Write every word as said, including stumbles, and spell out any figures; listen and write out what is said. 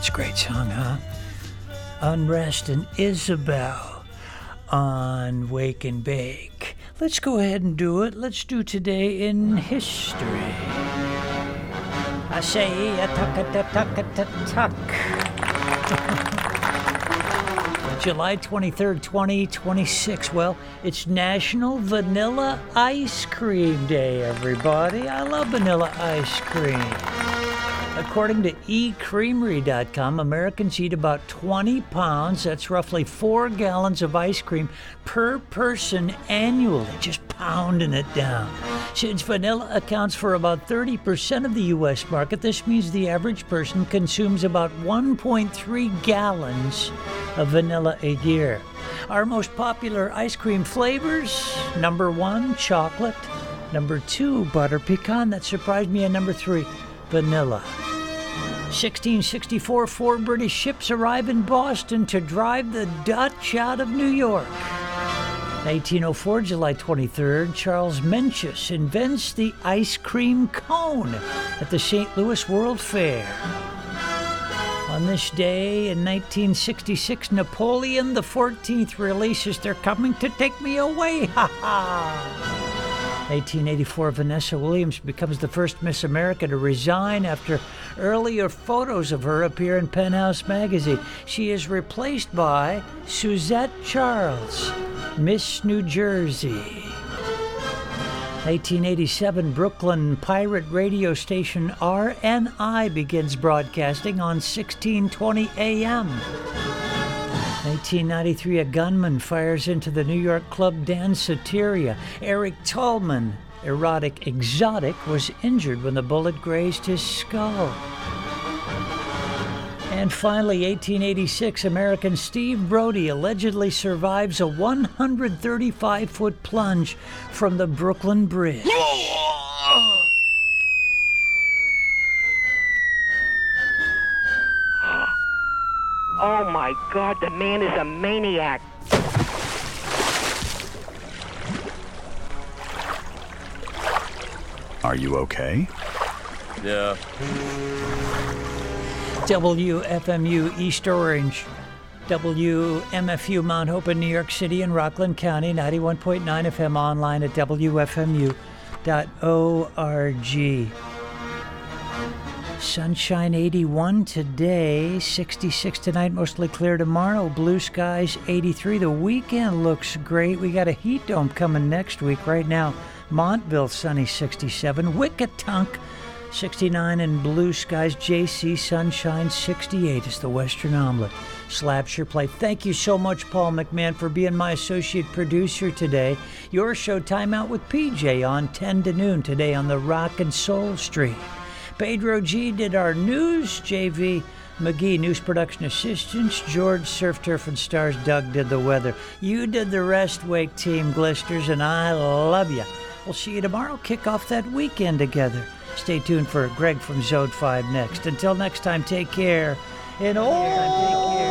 It's a great song, huh? Unrest and Isabel on Wake and Bake. Let's go ahead and do it. Let's do Today in History. I say a tuck a tuck a tuck. July twenty-third, twenty twenty-six. Well, it's National Vanilla Ice Cream Day, everybody. I love vanilla ice cream. According to e creamery dot com, Americans eat about twenty pounds, that's roughly four gallons of ice cream per person annually, just pounding it down. Since vanilla accounts for about thirty percent of the U S market, this means the average person consumes about one point three gallons of vanilla a year. Our most popular ice cream flavors: number one, chocolate; number two, butter pecan. That surprised me. And number three, vanilla. sixteen sixty-four, four British ships arrive in Boston to drive the Dutch out of New York. eighteen oh four, July twenty-third, Charles Mencius invents the ice cream cone at the Saint Louis World Fair. On this day in nineteen sixty-six, Napoleon the fourteenth releases "They're Coming to Take Me Away." Ha ha! eighteen eighty-four, Vanessa Williams becomes the first Miss America to resign after earlier photos of her appear in Penthouse magazine. She is replaced by Suzette Charles, Miss New Jersey. eighteen eighty-seven, Brooklyn pirate radio station R N I begins broadcasting on sixteen twenty a m eighteen ninety-three, a gunman fires into the New York club Danceteria. Eric Tolman, erotic exotic, was injured when the bullet grazed his skull. And finally, eighteen eighty-six, American Steve Brody allegedly survives a one hundred thirty-five foot plunge from the Brooklyn Bridge. Oh my God, the man is a maniac. Are you okay? Yeah. W F M U East Orange, W M F U Mount Hope in New York City and Rockland County, ninety-one point nine F M, online at W F M U dot org. Sunshine eighty-one today, sixty-six tonight, mostly clear tomorrow, blue skies eighty-three. The weekend looks great. We got a heat dome coming next week. Right now, Montville sunny sixty-seven, Wicatunk sixty-nine, and blue skies. J C sunshine sixty-eight is the Western Omelet. Slaps your plate. Thank you so much, Paul McMahon, for being my associate producer today. Your show, Time Out with P J, on ten to noon today on the Rock and Soul Stream. Pedro G. did our news. J V McGee, news production assistants. George, Surf, Turf, and Stars. Doug did the weather. You did the rest, Wake Team Glisters, and I love you. We'll see you tomorrow. Kick off that weekend together. Stay tuned for Greg from Zone five next. Until next time, take care. And oh, take care.